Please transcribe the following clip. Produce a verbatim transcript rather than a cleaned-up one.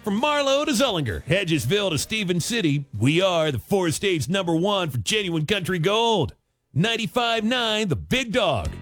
from Marlow to Zullinger, Hedgesville to Stevens City, we are the four states number one for genuine country gold. ninety-five point nine The Big Dog.